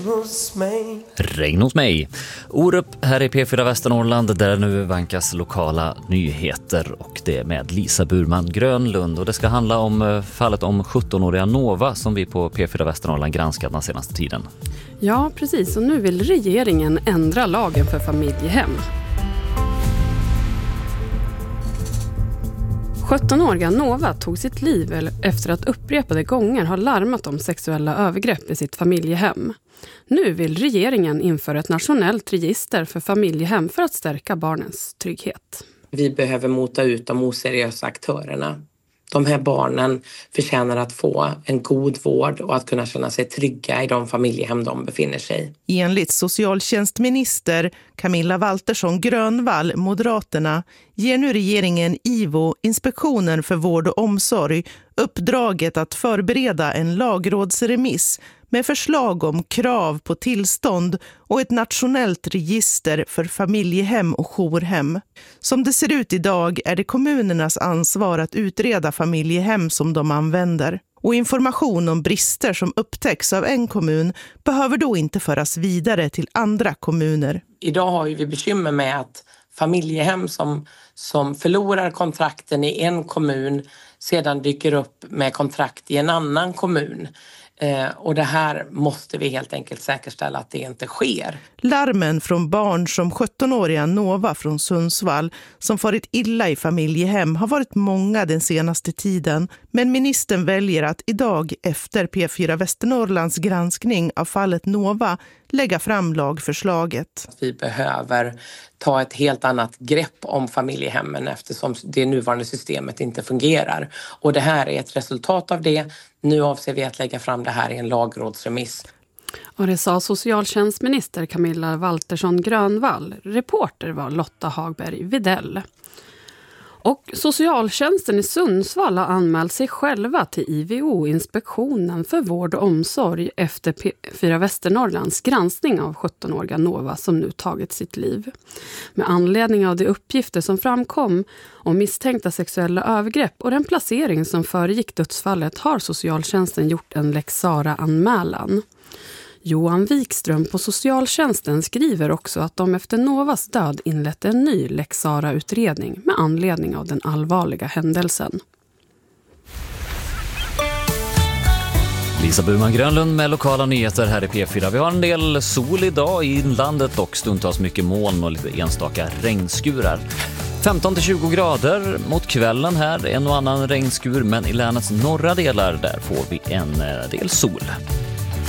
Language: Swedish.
Regn hos mig. Orup här i P4 Västernorrland där nu vankas lokala nyheter och det med Lisa Burman Grönlund. Och det ska handla om fallet om 17-åriga Nova som vi på P4 Västernorrland granskat den senaste tiden. Ja, precis. Och nu vill regeringen ändra lagen för familjehem. 17-åriga Nova tog sitt liv efter att upprepade gånger ha larmat om sexuella övergrepp i sitt familjehem. Nu vill regeringen införa ett nationellt register för familjehem för att stärka barnens trygghet. Vi behöver mota ut de oseriösa aktörerna. De här barnen förtjänar att få en god vård och att kunna känna sig trygga i de familjehem de befinner sig i. Enligt socialtjänstminister Camilla Waltersson Grönvall, Moderaterna, ger nu regeringen IVO, Inspektionen för vård och omsorg, uppdraget att förbereda en lagrådsremiss med förslag om krav på tillstånd och ett nationellt register för familjehem och jourhem. Som det ser ut idag är det kommunernas ansvar att utreda familjehem som de använder. Och information om brister som upptäcks av en kommun behöver då inte föras vidare till andra kommuner. Idag har vi bekymmer med att familjehem som förlorar kontrakten i en kommun sedan dyker upp med kontrakt i en annan kommun. Och det här måste vi helt enkelt säkerställa att det inte sker. Larmen från barn som 17-åriga Nova från Sundsvall som farit illa i familjehem har varit många den senaste tiden. Men ministern väljer att idag efter P4 Västernorrlands granskning av fallet Nova lägga fram lagförslaget. Vi behöver ta ett helt annat grepp om familjehemmen eftersom det nuvarande systemet inte fungerar. Och det här är ett resultat av det. Nu avser vi att lägga fram det här i en lagrådsremiss. Och det sa socialtjänstminister Camilla Waltersson Grönvall. Reporter var Lotta Hagberg Videll. Och socialtjänsten i Sundsvall har anmält sig själva till IVO, Inspektionen för vård och omsorg, efter P4 Västernorrlands granskning av 17-åriga Nova som nu tagit sitt liv. Med anledning av de uppgifter som framkom om misstänkta sexuella övergrepp och den placering som föregick dödsfallet har socialtjänsten gjort en Lex Sarah-anmälan. Johan Wikström på socialtjänsten skriver också att de efter Novas död inlett en ny Lex Sarah-utredning med anledning av den allvarliga händelsen. Lisa Burman Grönlund med lokala nyheter här i P4. Vi har en del sol idag i inlandet och stundtals mycket moln och lite enstaka regnskurar. 15-20 grader mot kvällen här, en och annan regnskur, men i länets norra delar där får vi en del sol.